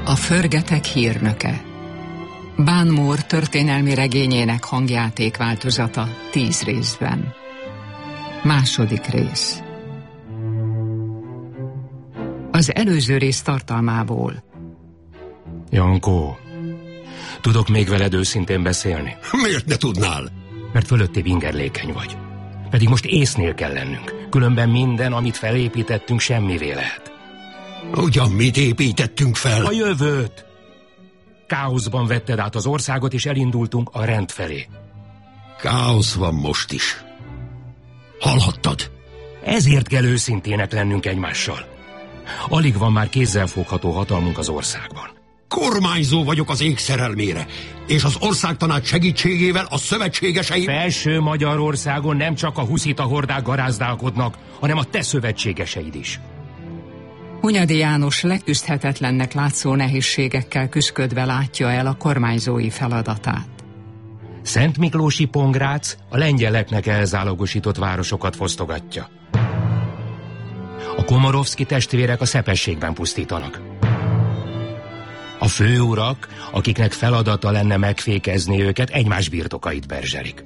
A Förgetek hírnöke. Bán Mór történelmi regényének hangjáték változata 10 részben. Második rész. Az előző rész tartalmából. Jankó, tudok még veled őszintén beszélni? Miért ne tudnál? Mert fölöttébb ingerlékeny vagy. Pedig most észnél kell lennünk. Különben minden, amit felépítettünk, semmivé lehet. Ugyan mit építettünk fel? A jövőt! Káoszban vetted át az országot, és elindultunk a rend felé. Káosz van most is. Hallhattad? Ezért kell őszintének lennünk egymással. Alig van már kézzelfogható hatalmunk az országban. Kormányzó vagyok az ég szerelmére, és az országtanács segítségével a szövetségeseim... Felső Magyarországon nem csak a huszita hordák garázdálkodnak, hanem a te szövetségeseid is. Hunyadi János leküzdhetetlennek látszó nehézségekkel küszködve látja el a kormányzói feladatát. Szent Miklósi Pongrác a lengyeleknek elzálogosított városokat fosztogatja. A Komorovszki testvérek a Szepességben pusztítanak. A főurak, akiknek feladata lenne megfékezni őket, egymás birtokait berzselik.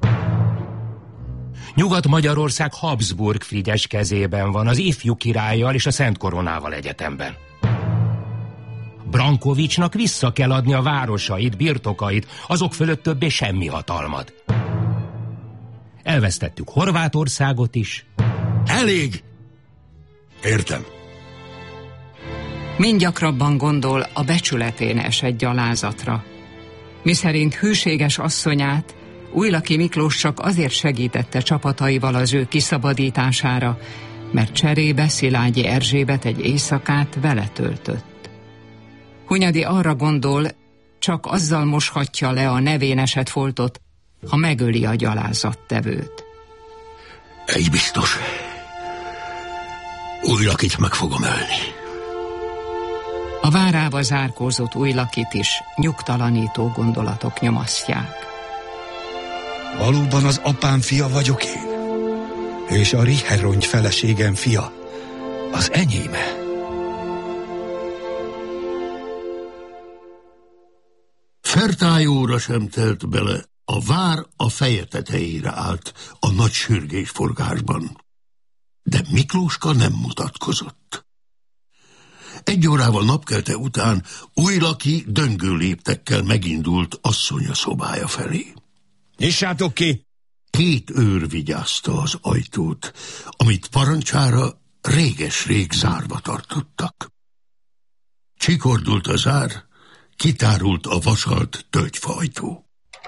Nyugat-Magyarország Habsburg Frigyes kezében van, az ifjú királlyal és a Szent Koronával egyetemben. Brankovicsnak vissza kell adni a városait, birtokait, azok fölött többé semmi hatalmad. Elvesztettük Horvátországot is. Elég! Értem. Mind gyakrabban gondol a becsületén esett gyalázatra, miszerint hűséges asszonyát Újlaki Miklós csak azért segítette csapataival az ő kiszabadítására, mert cserébe Szilágyi Erzsébet egy éjszakát vele töltött. Hunyadi arra gondol, csak azzal moshatja le a nevén esett foltot, ha megöli a gyalázattevőt. Egy biztos. Újlakit meg fogom ölni. A várába zárkózott Újlakit is nyugtalanító gondolatok nyomasztják. Valóban az apám fia vagyok én, és a Riherongy feleségem fia az enyéme. Fertályóra sem telt bele, a vár a feje tetejére állt a nagy sürgésforgásban. De Miklóska nem mutatkozott. 1 órával napkelte után Újlaki döngő léptekkel megindult asszonya szobája felé. Nyissátok ki! 2 őr vigyázta az ajtót, amit parancsára réges-rég zárva tartottak. Csikordult a zár, kitárult a vasalt tölgyfaajtó.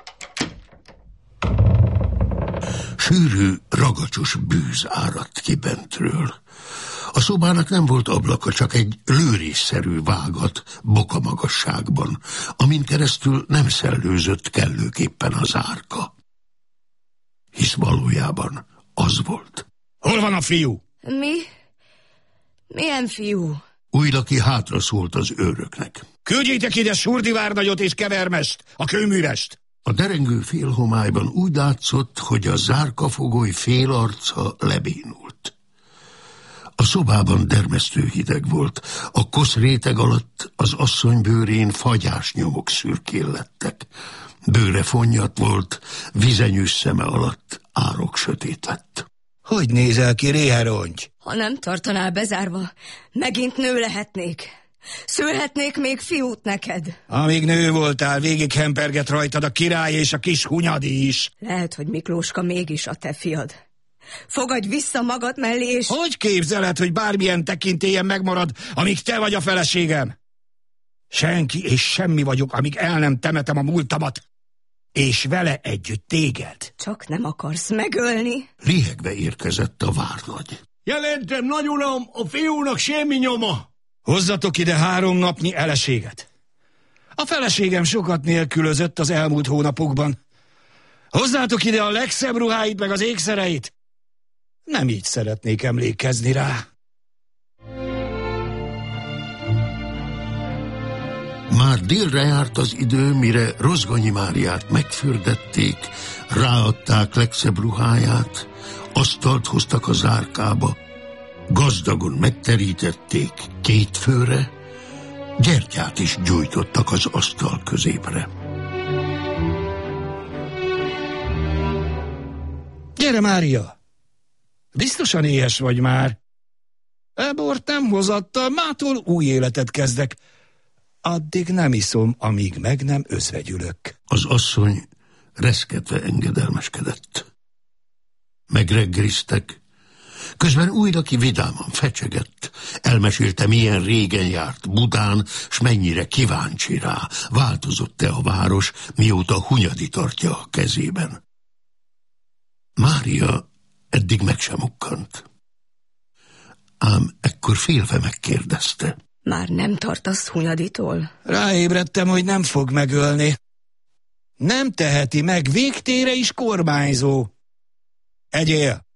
Sűrű, ragacsos bűz áradt ki bentről. A szobának nem volt ablaka, csak egy lőrésszerű vágat bokamagasságban, amin keresztül nem szellőzött kellőképpen az árka. Hisz valójában az volt. Hol van a fiú? Mi? Milyen fiú? Újlaki hátra szólt az őröknek. Küldjétek ide Surdi várnagyot és Kevermest, a kőművest! A derengő félhomályban úgy látszott, hogy a zárkafogoly félarca lebénult. A szobában dermesztő hideg volt, a kosz réteg alatt az asszony bőrén fagyás nyomok szürkéllettek. Bőre fonnyat volt, vizenyős szeme alatt árok sötét lett. Hogy nézel ki, Riherongy? Ha nem tartanál bezárva, megint nő lehetnék. Szülhetnék még fiút neked. Amíg nő voltál, végig hemperget rajtad a király és a kis Hunyadi is. Lehet, hogy Miklóska mégis a te fiad. Fogadj vissza magad mellé, és... Hogy képzeled, hogy bármilyen tekintélyen megmarad, amíg te vagy a feleségem? Senki és semmi vagyok, amíg el nem temetem a múltamat, és vele együtt téged. Csak nem akarsz megölni? Lihegve érkezett a várnagy. Jelentem, nagyuram, a fiúnak semmi nyoma. Hozzatok ide 3 napnyi eleséget. A feleségem sokat nélkülözött az elmúlt hónapokban. Hozzátok ide a legszebb ruháit meg az ékszereit. Nem így szeretnék emlékezni rá. Már délre járt az idő, mire Rozgonyi Máriát megfürdették, ráadták legszebb ruháját, asztalt hoztak a zárkába, gazdagon megterítették 2 főre, Gyertyát is gyújtottak az asztal középre. Gyere, Mária! Biztosan éhes vagy már. Bort nem hozattal, mától új életet kezdek. Addig nem iszom, amíg meg nem özvegyülök. Az asszony reszketve engedelmeskedett. Megreggeliztek. Közben újra ki vidáman fecsegett. Elmesélte, milyen régen járt Budán, s mennyire kíváncsi rá. Változott-e a város, mióta Hunyadi tartja a kezében. Mária eddig meg sem ukkant. Ám ekkor félve megkérdezte. Már nem tartasz Hunyaditól? Ráébredtem, hogy nem fog megölni. Nem teheti meg, végtére is kormányzó. Egyél!